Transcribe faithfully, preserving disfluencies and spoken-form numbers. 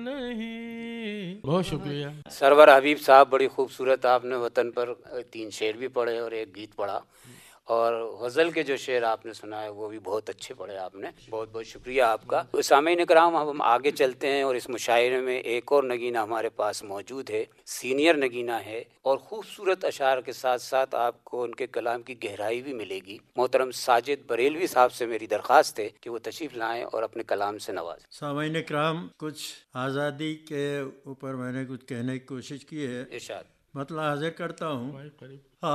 नहीं। बहुत शुक्रिया। सरवर हबीब साहब, बड़ी खूबसूरत आपने वतन पर तीन शेर भी पढ़े और एक गीत पढ़ा, और गज़ल के जो शेर आपने सुनाए वो भी बहुत अच्छे पढ़े आपने। बहुत बहुत शुक्रिया आपका। सामीन इकराम, अब हम आगे चलते हैं और इस मुशायरे में एक और नगीना हमारे पास मौजूद है, सीनियर नगीना है, और खूबसूरत अशार के साथ साथ आपको उनके कलाम की गहराई भी मिलेगी। मोहतरम साजिद बरेलवी साहब से मेरी दरख्वास्त है कि वो तशरीफ़ लाएँ और अपने कलाम से नवाजें। सामीन इकराम, कुछ आज़ादी के ऊपर मैंने कुछ कहने की कोशिश की है, इरशाद। मतलब हाजिर करता हूँ।